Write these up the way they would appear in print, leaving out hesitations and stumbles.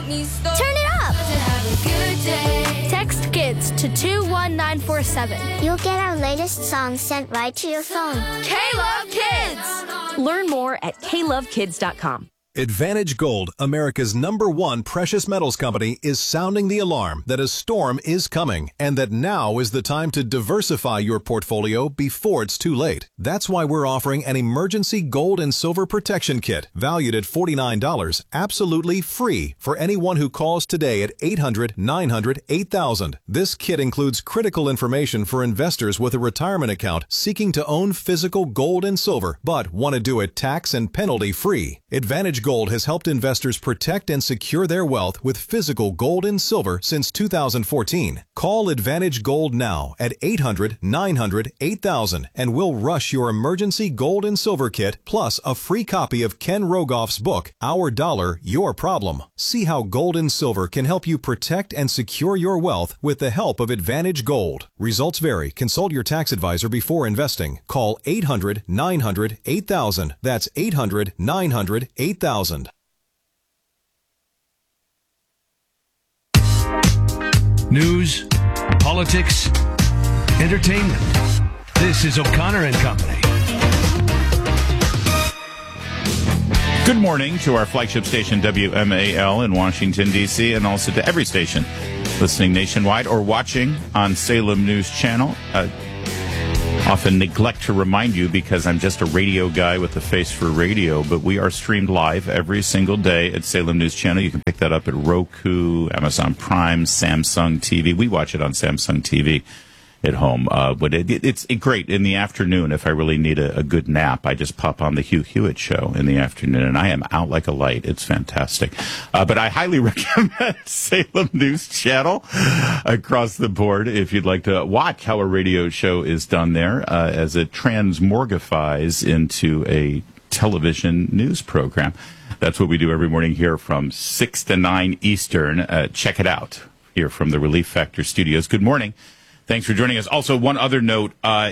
Turn it up! Text KIDS to 21947. You'll get our latest songs sent right to your phone. K-Love Kids! Learn more at klovekids.com. Advantage Gold, America's #1 precious metals company, is sounding the alarm that a storm is coming and that now is the time to diversify your portfolio before it's too late. That's why we're offering an emergency gold and silver protection kit valued at $49, absolutely free for anyone who calls today at 800-900-8000. This kit includes critical information for investors with a retirement account seeking to own physical gold and silver, but want to do it tax and penalty free. Advantage Gold has helped investors protect and secure their wealth with physical gold and silver since 2014. Call Advantage Gold now at 800-900-8000 and we'll rush your emergency gold and silver kit plus a free copy of Ken Rogoff's book, Our Dollar, Your Problem. See how gold and silver can help you protect and secure your wealth with the help of Advantage Gold. Results vary. Consult your tax advisor before investing. Call 800-900-8000. That's 800-900-8000. News, politics, entertainment. This is O'Connor and Company. Good morning to our flagship station, WMAL, in Washington, D.C., and also to every station listening nationwide or watching on Salem News Channel. Often neglect to remind you because I'm just a radio guy with a face for radio, but we are streamed live every single day at Salem News Channel. You can pick that up at Roku, Amazon Prime, Samsung TV. We watch it on Samsung TV at home, but it's great in the afternoon. If I really need a good nap, I just pop on the Hugh Hewitt show in the afternoon, and I am out like a light. It's fantastic. But I highly recommend Salem News Channel across the board if you'd like to watch how a radio show is done there as it transmorgifies into a television news program. That's what we do every morning here from 6 to 9 Eastern. Check it out here from the Relief Factor Studios. Good morning. Thanks for joining us. Also, one other note, I'm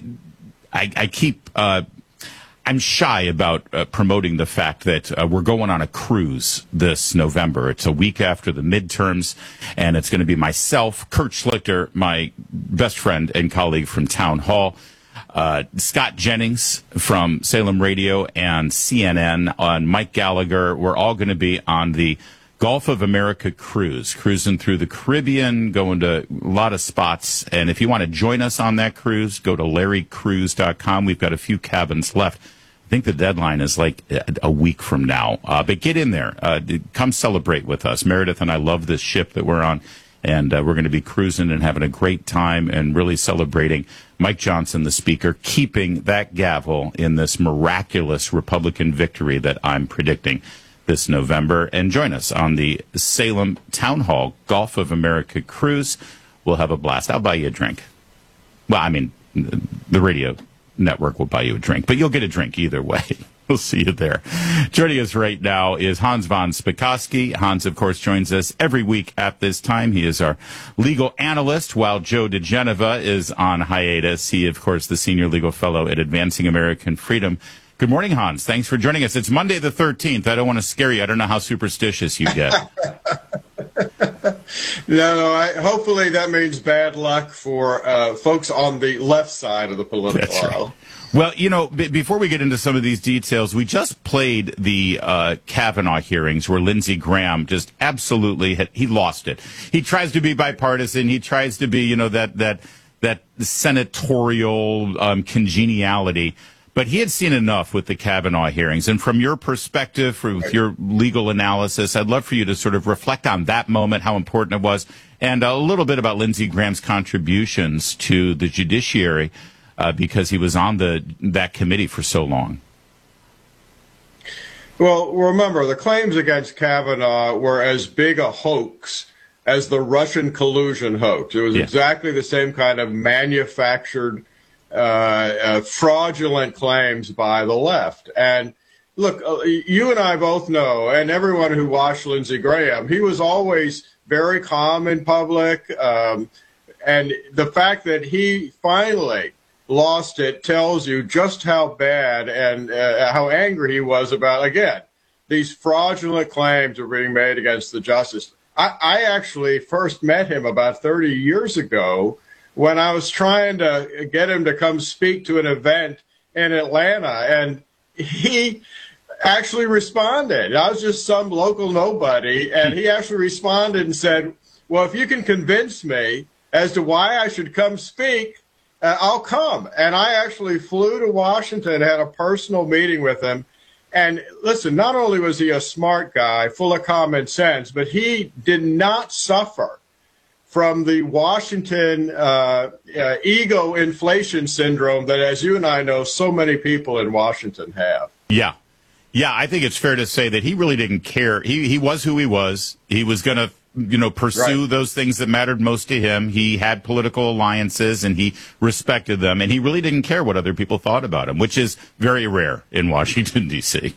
shy about promoting the fact that we're going on a cruise this November. It's a week after the midterms, and it's going to be myself, Kurt Schlichter, my best friend and colleague from Town Hall, Scott Jennings from Salem Radio and CNN, and Mike Gallagher. We're all going to be on the Gulf of America cruise, cruising through the Caribbean, going to a lot of spots. And if you want to join us on that cruise, go to larrycruise.com. We've got a few cabins left. I think the deadline is like a week from now. But get in there. Come celebrate with us. Meredith and I love this ship that we're on. And we're going to be cruising and having a great time and really celebrating Mike Johnson, the speaker, keeping that gavel in this miraculous Republican victory that I'm predicting this November. And join us on the Salem Town Hall Gulf of America cruise. We'll have a blast. I'll buy you a drink. Well, I mean, the radio network will buy you a drink, but you'll get a drink either way. We'll see you there. Joining us right now is Hans von Spakovsky. Hans, of course, joins us every week at this time. He is our legal analyst, while Joe DeGeneva is on hiatus. He, of course, the senior legal fellow at Advancing American Freedom. Good morning, Hans. Thanks for joining us. It's Monday the 13th. I don't want to scare you. I don't know how superstitious you get. No, hopefully that means bad luck for folks on the left side of the political aisle. Well, you know, before we get into some of these details, we just played the Kavanaugh hearings where Lindsey Graham just absolutely he lost it. He tries to be bipartisan. He tries to be, you know, that senatorial congeniality. But he had seen enough with the Kavanaugh hearings. And from your perspective, with your legal analysis, I'd love for you to sort of reflect on that moment, how important it was, and a little bit about Lindsey Graham's contributions to the judiciary because he was on that committee for so long. Well, remember, the claims against Kavanaugh were as big a hoax as the Russian collusion hoax. It was exactly the same kind of manufactured fraudulent claims by the left. And look, you and I both know, and everyone who watched Lindsey Graham, he was always very calm in public. And the fact that he finally lost it tells you just how bad and how angry he was about, again, these fraudulent claims are being made against the justice. I actually first met him about 30 years ago when I was trying to get him to come speak to an event in Atlanta, and he actually responded. I was just some local nobody, and he actually responded and said, well, if you can convince me as to why I should come speak, I'll come. And I actually flew to Washington, had a personal meeting with him. And listen, not only was he a smart guy, full of common sense, but he did not suffer from the Washington ego inflation syndrome that, as you and I know, so many people in Washington have. Yeah. Yeah, I think it's fair to say that he really didn't care. He was who he was. He was going to, pursue those things that mattered most to him. He had political alliances, and he respected them, and he really didn't care what other people thought about him, which is very rare in Washington, D.C.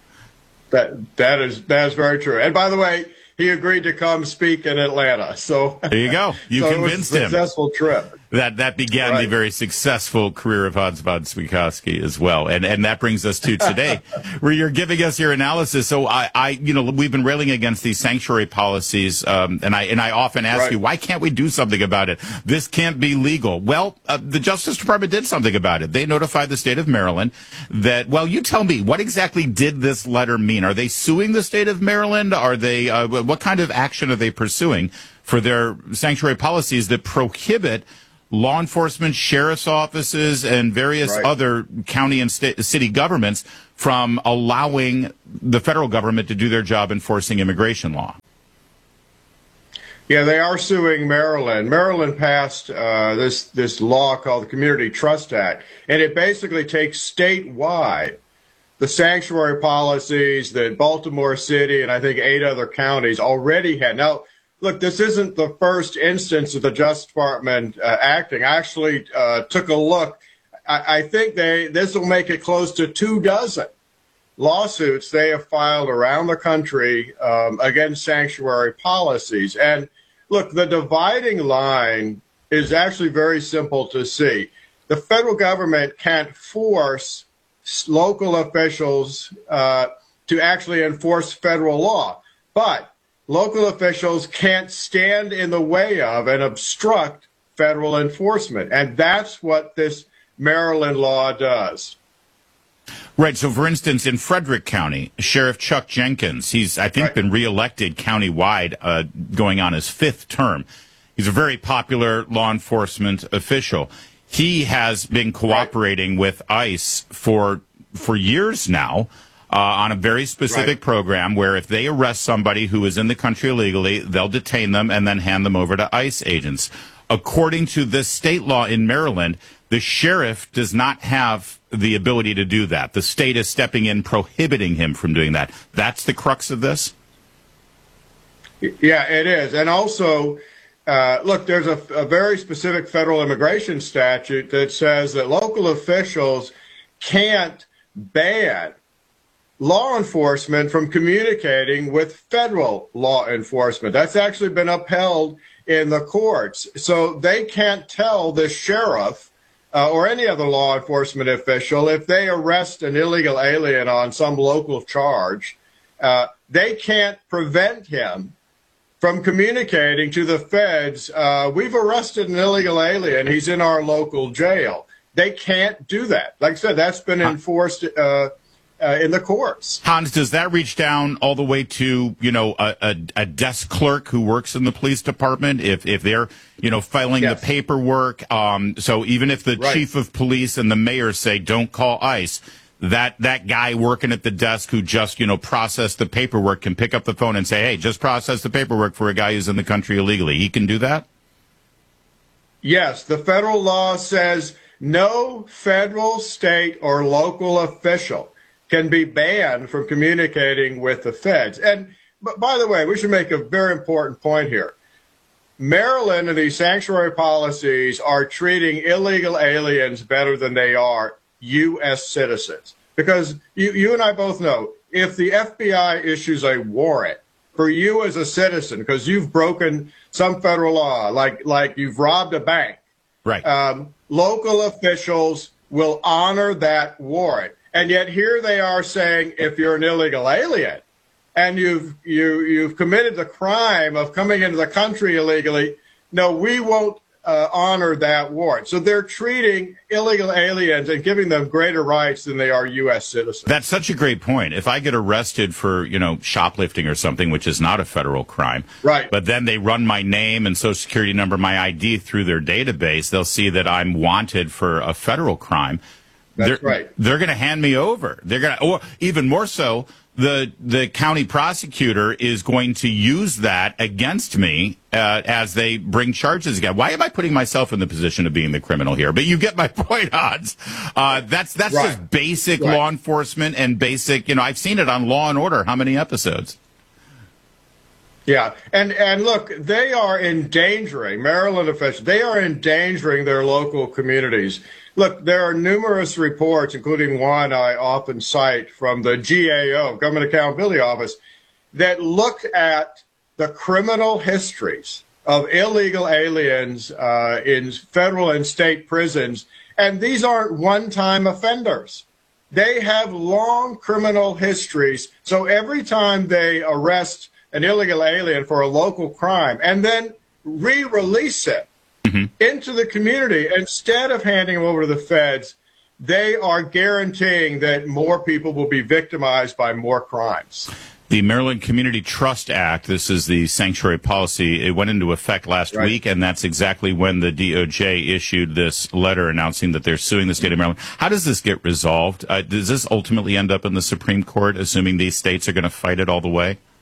That is very true. And by the way, he agreed to come speak in Atlanta. So there you go. You convinced him. Successful trip. That began the very successful career of Hans von Spakovsky as well. And that brings us to today, where you're giving us your analysis. So we've been railing against these sanctuary policies. And I often ask you, why can't we do something about it? This can't be legal. Well, the Justice Department did something about it. They notified the state of Maryland that, well, you tell me, what exactly did this letter mean? Are they suing the state of Maryland? Are they, what kind of action are they pursuing for their sanctuary policies that prohibit law enforcement, sheriff's offices, and various other county and city governments from allowing the federal government to do their job enforcing immigration law? Yeah, they are suing Maryland. Maryland passed this law called the Community Trust Act, and it basically takes statewide the sanctuary policies that Baltimore City and I think 8 other counties already had. Now, look, this isn't the first instance of the Justice Department acting. I actually took a look. I think this will make it close to 24 lawsuits they have filed around the country against sanctuary policies. And look, the dividing line is actually very simple to see. The federal government can't force local officials to actually enforce federal law, but local officials can't stand in the way of and obstruct federal enforcement. And that's what this Maryland law does. Right. So, for instance, in Frederick County, Sheriff Chuck Jenkins, he's, I think, been reelected countywide, going on his 5th term. He's a very popular law enforcement official. He has been cooperating with ICE for years now. On a very specific program where if they arrest somebody who is in the country illegally, they'll detain them and then hand them over to ICE agents. According to this state law in Maryland, the sheriff does not have the ability to do that. The state is stepping in, prohibiting him from doing that. That's the crux of this? Yeah, it is. And also, look, there's a very specific federal immigration statute that says that local officials can't ban law enforcement from communicating with federal law enforcement. That's actually been upheld in the courts. So they can't tell the sheriff or any other law enforcement official if they arrest an illegal alien on some local charge, they can't prevent him from communicating to the feds, we've arrested an illegal alien, he's in our local jail. They can't do that. Like I said, that's been enforced in the courts. Hans, does that reach down all the way to, a desk clerk who works in the police department? If they're, filing the paperwork, so even if the chief of police and the mayor say don't call ICE, that guy working at the desk who just, processed the paperwork can pick up the phone and say, hey, just process the paperwork for a guy who's in the country illegally. He can do that? Yes, the federal law says no federal, state, or local official can be banned from communicating with the feds. And but by the way, we should make a very important point here. Maryland and these sanctuary policies are treating illegal aliens better than they are U.S. citizens. Because you and I both know, if the FBI issues a warrant for you as a citizen, because you've broken some federal law, like you've robbed a bank, right? Local officials will honor that warrant. And yet here they are saying, if you're an illegal alien and you've committed the crime of coming into the country illegally, no, we won't honor that warrant. So they're treating illegal aliens and giving them greater rights than they are U.S. citizens. That's such a great point. If I get arrested for, shoplifting or something, which is not a federal crime, right? But then they run my name and social security number, my ID through their database, they'll see that I'm wanted for a federal crime. That's right. They're going to hand me over. Or even more so, the county prosecutor is going to use that against me as they bring charges again. Why am I putting myself in the position of being the criminal here? But you get my point, Hans. That's right. Just basic law enforcement and basic. I've seen it on Law and Order. How many episodes? Yeah, and look, they are endangering Maryland officials. They are endangering their local communities. Look, there are numerous reports, including one I often cite from the GAO, Government Accountability Office, that looked at the criminal histories of illegal aliens in federal and state prisons, and these aren't one-time offenders. They have long criminal histories, so every time they arrest an illegal alien for a local crime and then re-release it into the community, instead of handing him over to the feds, they are guaranteeing that more people will be victimized by more crimes. The Maryland Community Trust Act, this is the sanctuary policy, it went into effect last week, and that's exactly when the DOJ issued this letter announcing that they're suing the state of Maryland. How does this get resolved? Does this ultimately end up in the Supreme Court, assuming these states are going to fight it all the way?